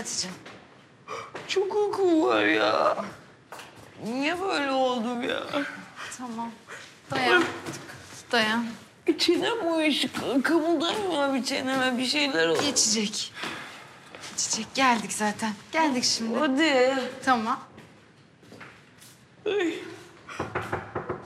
Hadi canım. Çok uykum var ya. Niye böyle oldum ya? Tamam. Dayan. Dayan. Çenem uyuşuk. Kımıldamıyor bir çeneme, bir şeyler oldu. Geçecek. Geçecek. Geldik zaten. Geldik şimdi. Hadi. Tamam. Ay.